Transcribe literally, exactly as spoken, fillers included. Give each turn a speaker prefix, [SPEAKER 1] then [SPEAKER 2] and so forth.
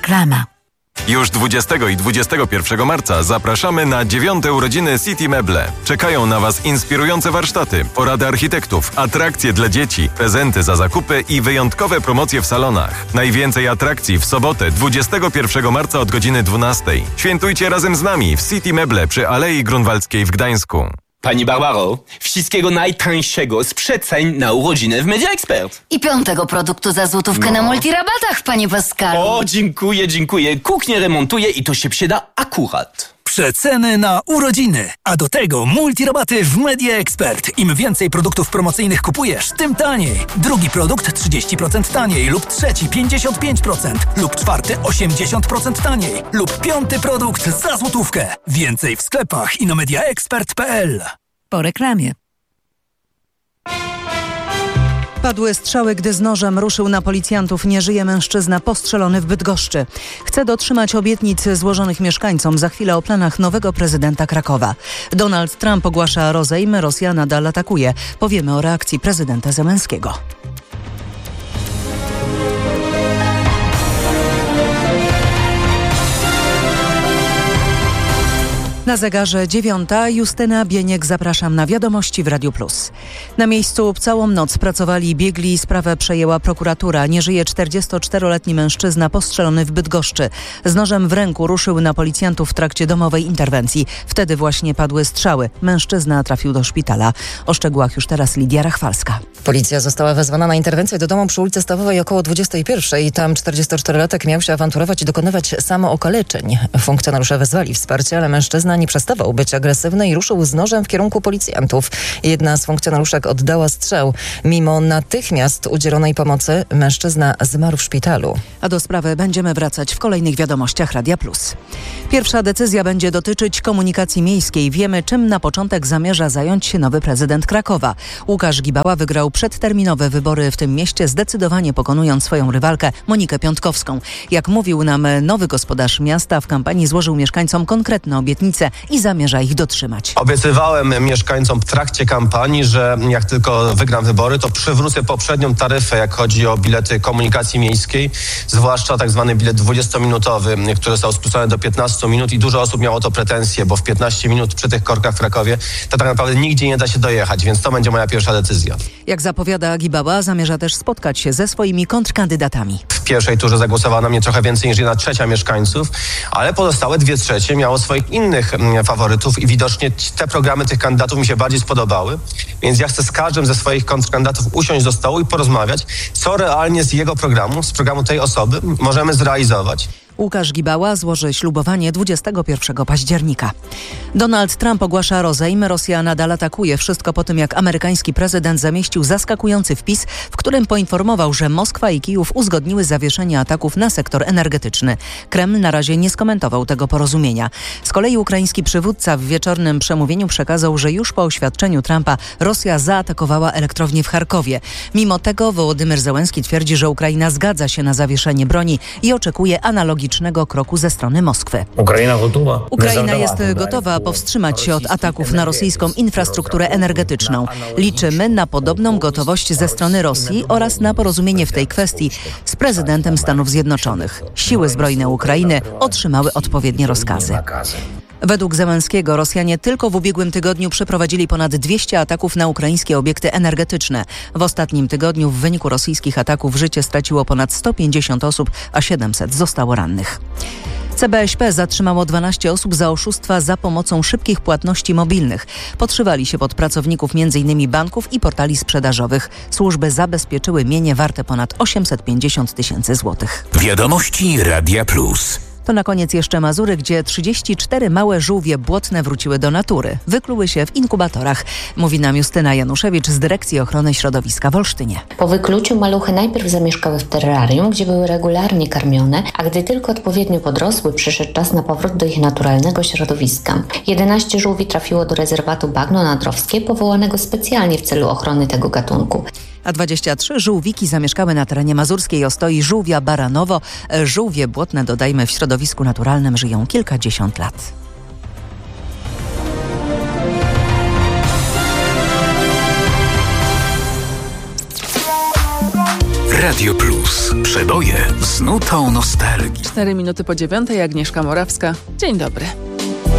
[SPEAKER 1] Reklama.
[SPEAKER 2] Już dwudziestego i dwudziestego pierwszego marca zapraszamy na dziewiąte urodziny City Meble. Czekają na Was inspirujące warsztaty, porady architektów, atrakcje dla dzieci, prezenty za zakupy i wyjątkowe promocje w salonach. Najwięcej atrakcji w sobotę dwudziestego pierwszego marca od godziny dwunastej. Świętujcie razem z nami w City Meble przy Alei Grunwaldzkiej w Gdańsku.
[SPEAKER 3] Pani Barbaro, wszystkiego najtańszego z przeceń na urodziny w Media Expert.
[SPEAKER 1] I piątego produktu za złotówkę
[SPEAKER 3] No.
[SPEAKER 1] na multirabatach, panie Pascalu.
[SPEAKER 3] O, dziękuję, dziękuję. Kuchnię remontuję i to się przyda akurat.
[SPEAKER 4] Przeceny na urodziny, a do tego multirabaty w Media Expert. Im więcej produktów promocyjnych kupujesz, tym taniej. Drugi produkt trzydzieści procent taniej lub trzeci pięćdziesiąt pięć procent lub czwarty osiemdziesiąt procent taniej lub piąty produkt za złotówkę. Więcej w sklepach i na mediaexpert kropka p l.
[SPEAKER 1] Po reklamie.
[SPEAKER 5] Padły strzały, gdy z nożem ruszył na policjantów. Nie żyje mężczyzna postrzelony w Bydgoszczy. Chce dotrzymać obietnic złożonych mieszkańcom. Za chwilę o planach nowego prezydenta Krakowa. Donald Trump ogłasza rozejm, Rosja nadal atakuje. Powiemy o reakcji prezydenta Zełenskiego. Na zegarze dziewiąta. Justyna Bieniek, zapraszam na Wiadomości w Radiu Plus. Na miejscu całą noc pracowali biegli, sprawę przejęła prokuratura. Nie żyje czterdziestoczteroletni mężczyzna postrzelony w Bydgoszczy. Z nożem w ręku ruszył na policjantów w trakcie domowej interwencji. Wtedy właśnie padły strzały. Mężczyzna trafił do szpitala. O szczegółach już teraz Lidia Rachwalska.
[SPEAKER 6] Policja została wezwana na interwencję do domu przy ulicy Stawowej około dwudziestej pierwszej. Tam czterdziestoczterolatek miał się awanturować i dokonywać samookaleczeń. Funkcjonariusze wezwali wsparcie, ale mężczyzna nie przestawał być agresywny i ruszył z nożem w kierunku policjantów. Jedna z funkcjonariuszek oddała strzał. Mimo natychmiast udzielonej pomocy mężczyzna zmarł w szpitalu.
[SPEAKER 5] A do sprawy będziemy wracać w kolejnych Wiadomościach Radia Plus. Pierwsza decyzja będzie dotyczyć komunikacji miejskiej. Wiemy, czym na początek zamierza zająć się nowy prezydent Krakowa. Łukasz Gibała wygrał przedterminowe wybory w tym mieście, zdecydowanie pokonując swoją rywalkę Monikę Piątkowską. Jak mówił nam nowy gospodarz miasta, w kampanii złożył mieszkańcom konkretne obietnice i zamierza ich dotrzymać.
[SPEAKER 7] Obiecywałem mieszkańcom w trakcie kampanii, że jak tylko wygram wybory, to przywrócę poprzednią taryfę, jak chodzi o bilety komunikacji miejskiej, zwłaszcza tak zwany bilet dwudziestominutowy, który został skrócony do piętnastu minut i dużo osób miało to pretensje, bo w piętnaście minut przy tych korkach w Krakowie to tak naprawdę nigdzie nie da się dojechać, więc to będzie moja pierwsza decyzja.
[SPEAKER 5] Jak zapowiada Gibała, zamierza też spotkać się ze swoimi kontrkandydatami.
[SPEAKER 7] W pierwszej turze zagłosowała na mnie trochę więcej niż jedna trzecia mieszkańców, ale pozostałe dwie trzecie miało swoich innych faworytów i widocznie te programy tych kandydatów mi się bardziej spodobały, więc ja chcę z każdym ze swoich kontrkandydatów usiąść do stołu i porozmawiać, co realnie z jego programu, z programu tej osoby możemy zrealizować.
[SPEAKER 5] Łukasz Gibała złoży ślubowanie dwudziestego pierwszego października. Donald Trump ogłasza rozejm. Rosja nadal atakuje. Wszystko po tym, jak amerykański prezydent zamieścił zaskakujący wpis, w którym poinformował, że Moskwa i Kijów uzgodniły zawieszenie ataków na sektor energetyczny. Kreml na razie nie skomentował tego porozumienia. Z kolei ukraiński przywódca w wieczornym przemówieniu przekazał, że już po oświadczeniu Trumpa Rosja zaatakowała elektrownię w Charkowie. Mimo tego Wołodymyr Zełenski twierdzi, że Ukraina zgadza się na zawieszenie broni i oczekuje analogii kroku ze strony Moskwy.
[SPEAKER 8] Ukraina gotowa.
[SPEAKER 5] Ukraina jest gotowa powstrzymać się od ataków na rosyjską infrastrukturę energetyczną. Liczymy na podobną gotowość ze strony Rosji oraz na porozumienie w tej kwestii z prezydentem Stanów Zjednoczonych. Siły zbrojne Ukrainy otrzymały odpowiednie rozkazy. Według Zełenskiego Rosjanie tylko w ubiegłym tygodniu przeprowadzili ponad dwieście ataków na ukraińskie obiekty energetyczne. W ostatnim tygodniu w wyniku rosyjskich ataków życie straciło ponad sto pięćdziesiąt osób, a siedemset zostało rannych. C B S P zatrzymało dwanaście osób za oszustwa za pomocą szybkich płatności mobilnych. Podszywali się pod pracowników między innymi banków i portali sprzedażowych. Służby zabezpieczyły mienie warte ponad osiemset pięćdziesiąt tysięcy złotych.
[SPEAKER 9] Wiadomości Radia Plus.
[SPEAKER 5] To na koniec jeszcze Mazury, gdzie trzydzieści cztery małe żółwie błotne wróciły do natury. Wykluły się w inkubatorach, mówi nam Justyna Januszewicz z Dyrekcji Ochrony Środowiska w Olsztynie.
[SPEAKER 10] Po wykluciu maluchy najpierw zamieszkały w terrarium, gdzie były regularnie karmione, a gdy tylko odpowiednio podrosły, przyszedł czas na powrót do ich naturalnego środowiska. jedenaście żółwi trafiło do rezerwatu Bagno Nadrowskie, powołanego specjalnie w celu ochrony tego gatunku.
[SPEAKER 5] A dwadzieścia trzy żółwiki zamieszkały na terenie mazurskiej ostoi żółwia Baranowo. Żółwie błotne, dodajmy, w środowisku naturalnym żyją kilkadziesiąt lat.
[SPEAKER 9] Radio Plus. Przeboje z nutą nostalgii.
[SPEAKER 8] Cztery minuty po dziewiątej, Agnieszka Morawska. Dzień dobry.